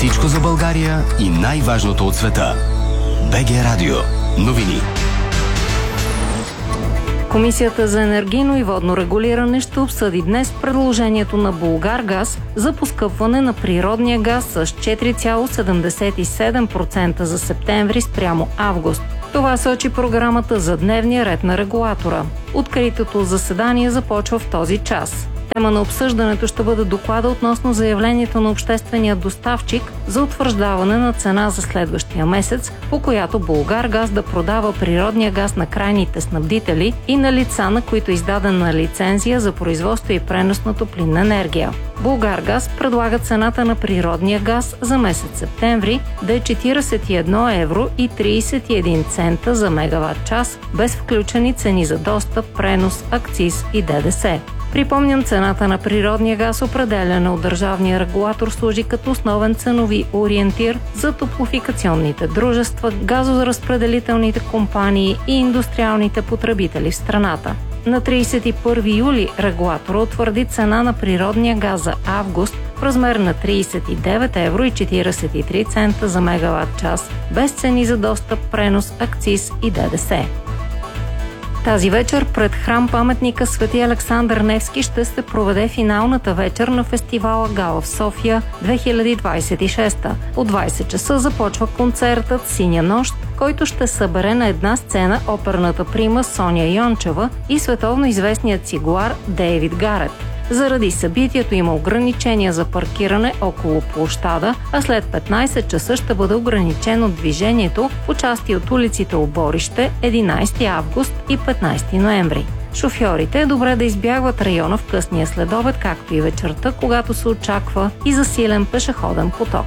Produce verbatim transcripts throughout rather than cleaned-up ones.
Всичко за България и най-важното от света. БГ Радио. Новини. Комисията за енергийно и водно регулиране ще обсъди днес предложението на Булгаргаз за поскъпване на природния газ с четири цяло седемдесет и седем процента за септември спрямо август. Това сочи програмата за дневния ред на регулатора. Откритото заседание започва в този час. Тема на обсъждането ще бъде доклада относно заявлението на обществения доставчик за утвърждаване на цена за следващия месец, по която Булгаргаз да продава природния газ на крайните снабдители и на лица, на които е издадена лицензия за производство и пренос на топлинна енергия. Булгаргаз предлага цената на природния газ за месец септември да е четиридесет и едно евро и тридесет и един цента за мегаватт час, без включени цени за достъп, пренос, акциз и ДДС. Припомням, цената на природния газ, определена от държавния регулатор, служи като основен ценови ориентир за топлофикационните дружества, газоразпределителните компании и индустриалните потребители в страната. На тридесет и първи юли регулатора утвърди цена на природния газ за август в размер на тридесет и девет евро и четиридесет и три цента за мегаватт час, без цени за достъп, пренос, акциз и ДДС. Тази вечер пред храм-паметника Свети Александър Невски ще се проведе финалната вечер на фестивала Гала в София две хиляди двадесет и шеста. От двадесет часа започва концертът Синя нощ, който ще събере на една сцена оперната прима Соня Йончева и световно известният цигулар Дейвид Гарет. Заради събитието има ограничения за паркиране около площада, а след петнадесет часа ще бъде ограничено движението по части от улиците Оборище, единадесети август и петнадесети ноември. Шофьорите е добре да избягват района в късния следобед, както и вечерта, когато се очаква и засилен пешеходен поток.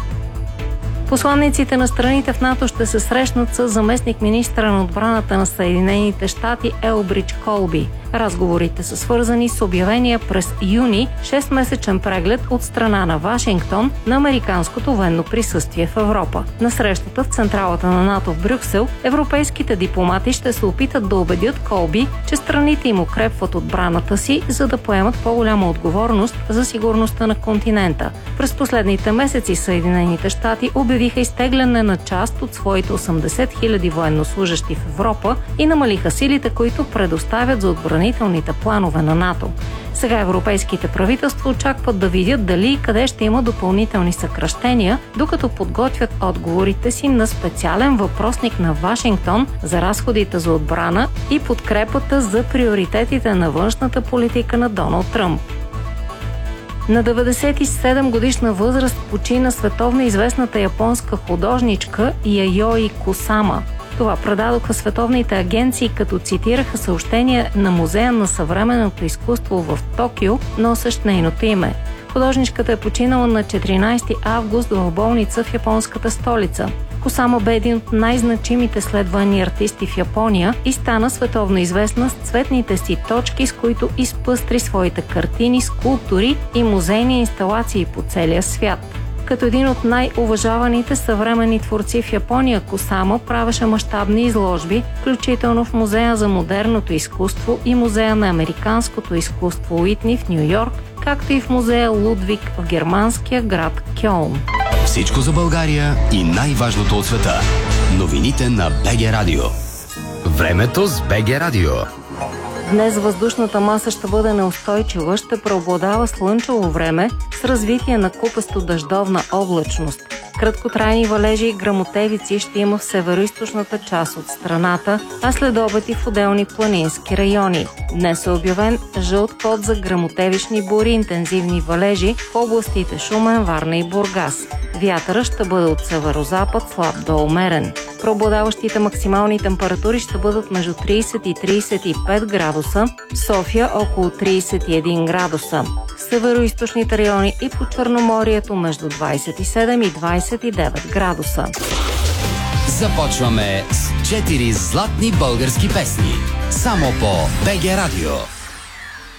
Посланиците на страните в НАТО ще се срещнат с заместник-министъра на отбраната на Съединените щати Елбридж Колби. Разговорите са свързани с обявения през юни шестмесечен преглед от страна на Вашингтон на американското военно присъствие в Европа. На срещата в централата на НАТО в Брюксел европейските дипломати ще се опитат да убедят Колби, че страните им укрепват отбраната си, за да поемат по-голяма отговорност за сигурността на континента. През последните месеци Съединените щати обявиха изтегляне на част от своите осемдесет хиляди военнослужещи в Европа и намалиха силите, които предоставят за отбранителните планове на НАТО. Сега европейските правителства очакват да видят дали и къде ще има допълнителни съкращения, докато подготвят отговорите си на специален въпросник на Вашингтон за разходите за отбрана и подкрепата за приоритетите на външната политика на Доналд Тръмп. На деветдесет и седем годишна възраст почина световно известната японска художничка Яйои Кусама. Това предадоха световните агенции, като цитираха съобщения на Музея на съвременното изкуство в Токио, носещ нейното име. Художничката е починала на четиринадесети август в болница в японската столица. Кусама бе един от най-значимите следвани артисти в Япония и стана световно известна с цветните си точки, с които изпъстри своите картини, скулптури и музейни инсталации по целия свят. Като един от най-уважаваните съвременни творци в Япония, Кусама правеше мащабни изложби, включително в Музея за модерното изкуство и Музея на американското изкуство Уитни в Ню-Йорк, както и в Музея Лудвиг в германския град Кьолн. Всичко за България и най-важното от света. Новините на БГ Радио. Времето с БГ Радио. Днес въздушната маса ще бъде неустойчива, ще преобладава слънчево време с развитие на купесто дъждовна облачност. Краткотрайни валежи и гръмотевици ще има в североизточната част от страната, а след обед и в отделни планински райони. Днес е обявен жълт код за гръмотевични бури, интензивни валежи в областите Шумен, Варна и Бургас. Вятърът ще бъде от северозапад, слаб до умерен. Преобладаващите максимални температури ще бъдат между тридесет и тридесет и пет градуса, в София около тридесет и един градуса. В североизточните райони и по Черноморието между двадесет и седем и двадесет и девет градуса. Започваме с четири златни български песни. Само по БГ Радио.